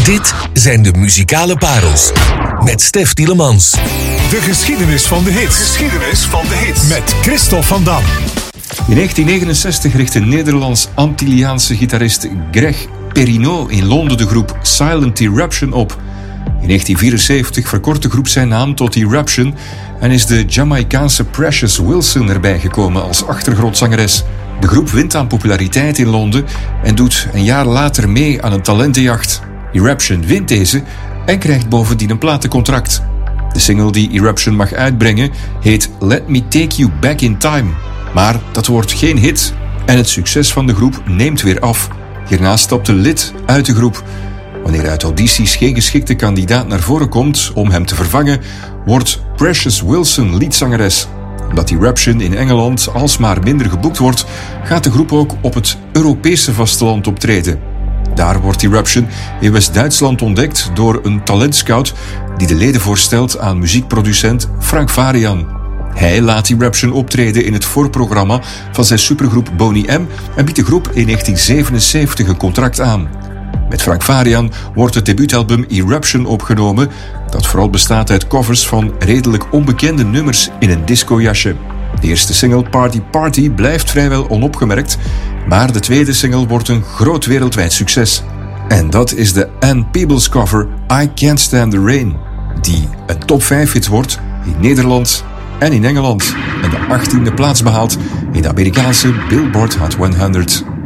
Dit zijn de muzikale parels met Stef Tielemans. De geschiedenis van de hits. Geschiedenis van de hits. Met Christophe van Dam. In 1969 richtte Nederlands-Antilliaanse gitarist Greg Perinaut in Londen de groep Silent Eruption op. In 1974 verkort de groep zijn naam tot Eruption en is de Jamaicaanse Precious Wilson erbij gekomen als achtergrondzangeres. De groep wint aan populariteit in Londen en doet een jaar later mee aan een talentenjacht. Eruption wint deze en krijgt bovendien een platencontract. De single die Eruption mag uitbrengen heet Let Me Take You Back in Time. Maar dat wordt geen hit en het succes van de groep neemt weer af. Hierna stapt de lid uit de groep. Wanneer uit audities geen geschikte kandidaat naar voren komt om hem te vervangen, wordt Precious Wilson leadzangeres. Omdat Eruption in Engeland alsmaar minder geboekt wordt, gaat de groep ook op het Europese vasteland optreden. Daar wordt Eruption in West-Duitsland ontdekt door een talentscout die de leden voorstelt aan muziekproducent Frank Farian. Hij laat Eruption optreden in het voorprogramma van zijn supergroep Boney M en biedt de groep in 1977 een contract aan. Met Frank Farian wordt het debuutalbum Eruption opgenomen, dat vooral bestaat uit covers van redelijk onbekende nummers in een discojasje. De eerste single Party Party blijft vrijwel onopgemerkt, maar de tweede single wordt een groot wereldwijd succes. En dat is de Ann Peebles cover I Can't Stand the Rain, die een top 5 hit wordt in Nederland en in Engeland en de 18e plaats behaalt in de Amerikaanse Billboard Hot 100.